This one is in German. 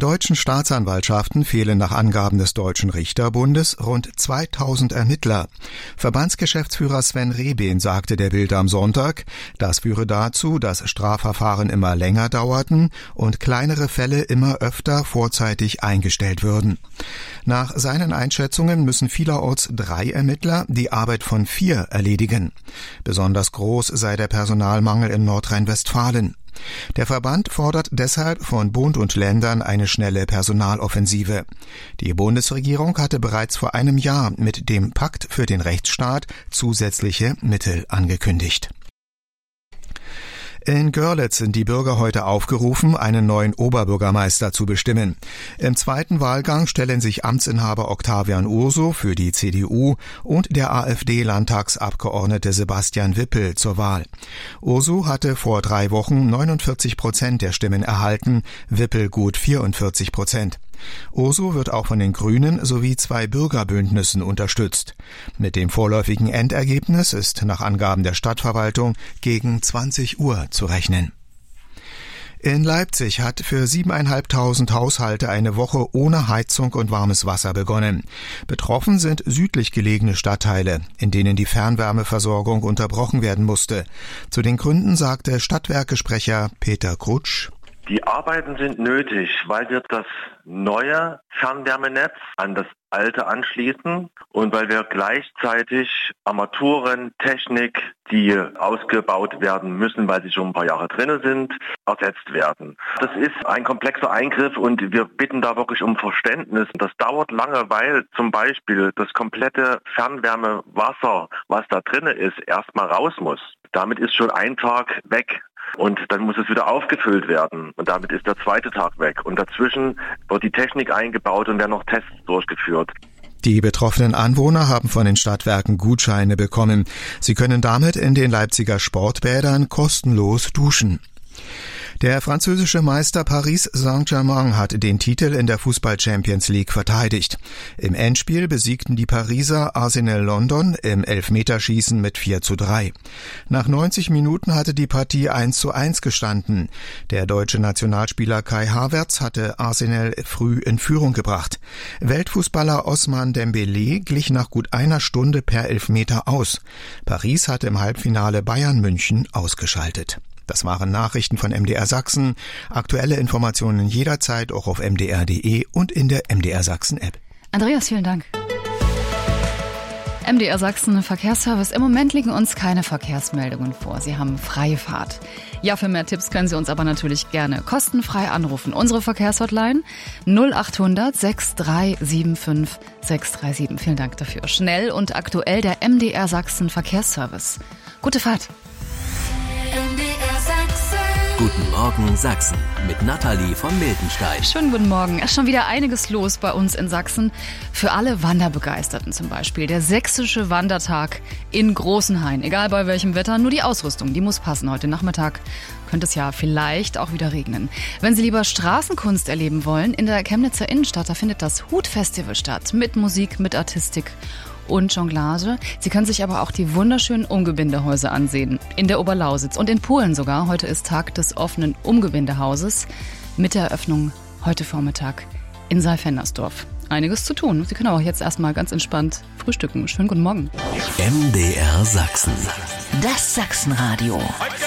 deutschen Staatsanwaltschaften fehlen nach Angaben des Deutschen Richterbundes rund 2000 Ermittler. Verbandsgeschäftsführer Sven Rehben sagte der Bild am Sonntag, das führe dazu, dass Strafverfahren immer länger dauerten und kleinere Fälle immer öfter vorzeitig eingestellt würden. Nach seinen Einschätzungen müssen vielerorts 3 Ermittler die Arbeit von 4 erledigen. Besonders groß sei der Personalmangel in Nordrhein-Westfalen. Der Verband fordert deshalb von Bund und Ländern eine schnelle Personaloffensive. Die Bundesregierung hatte bereits vor einem Jahr mit dem Pakt für den Rechtsstaat zusätzliche Mittel angekündigt. In Görlitz sind die Bürger heute aufgerufen, einen neuen Oberbürgermeister zu bestimmen. Im zweiten Wahlgang stellen sich Amtsinhaber Octavian Urso für die CDU und der AfD-Landtagsabgeordnete Sebastian Wippel zur Wahl. Urso hatte vor 3 Wochen 49% der Stimmen erhalten, Wippel gut 44%. Urso wird auch von den Grünen sowie 2 Bürgerbündnissen unterstützt. Mit dem vorläufigen Endergebnis ist nach Angaben der Stadtverwaltung gegen 20 Uhr zu rechnen. In Leipzig hat für 7.500 Haushalte eine Woche ohne Heizung und warmes Wasser begonnen. Betroffen sind südlich gelegene Stadtteile, in denen die Fernwärmeversorgung unterbrochen werden musste. Zu den Gründen sagte Stadtwerke-Sprecher Peter Krutsch: Die Arbeiten sind nötig, weil wir das neue Fernwärmenetz an das alte anschließen und weil wir gleichzeitig Armaturen, Technik, die ausgebaut werden müssen, weil sie schon ein paar Jahre drin sind, ersetzt werden. Das ist ein komplexer Eingriff und wir bitten da wirklich um Verständnis. Das dauert lange, weil zum Beispiel das komplette Fernwärmewasser, was da drin ist, erstmal raus muss. Damit ist schon ein Tag weg. Und dann muss es wieder aufgefüllt werden. Und damit ist der zweite Tag weg. Und dazwischen wird die Technik eingebaut und werden noch Tests durchgeführt. Die betroffenen Anwohner haben von den Stadtwerken Gutscheine bekommen. Sie können damit in den Leipziger Sportbädern kostenlos duschen. Der französische Meister Paris Saint-Germain hat den Titel in der Fußball-Champions League verteidigt. Im Endspiel besiegten die Pariser Arsenal London im Elfmeterschießen mit 4:3. Nach 90 Minuten hatte die Partie 1:1 gestanden. Der deutsche Nationalspieler Kai Havertz hatte Arsenal früh in Führung gebracht. Weltfußballer Ousmane Dembélé glich nach gut einer Stunde per Elfmeter aus. Paris hatte im Halbfinale Bayern München ausgeschaltet. Das waren Nachrichten von MDR Sachsen. Aktuelle Informationen jederzeit auch auf mdr.de und in der MDR Sachsen App. Andreas, vielen Dank. MDR Sachsen Verkehrsservice. Im Moment liegen uns keine Verkehrsmeldungen vor. Sie haben freie Fahrt. Ja, für mehr Tipps können Sie uns aber natürlich gerne kostenfrei anrufen. Unsere Verkehrshotline 0800 6375 637. Vielen Dank dafür. Schnell und aktuell der MDR Sachsen Verkehrsservice. Gute Fahrt. Guten Morgen Sachsen mit Nathalie von Miltenstein. Schönen guten Morgen. Es ist schon wieder einiges los bei uns in Sachsen. Für alle Wanderbegeisterten zum Beispiel. Der sächsische Wandertag in Großenhain. Egal bei welchem Wetter, nur die Ausrüstung, die muss passen. Heute Nachmittag könnte es ja vielleicht auch wieder regnen. Wenn Sie lieber Straßenkunst erleben wollen, in der Chemnitzer Innenstadt, da findet das Hut-Festival statt. Mit Musik, mit Artistik und Jonglage. Sie können sich aber auch die wunderschönen Umgebindehäuser ansehen. In der Oberlausitz und in Polen sogar. Heute ist Tag des offenen Umgebindehauses mit der Eröffnung heute Vormittag in Saalfendersdorf. Einiges zu tun. Sie können aber auch jetzt erstmal ganz entspannt frühstücken. Schönen guten Morgen. MDR Sachsen. Das Sachsenradio.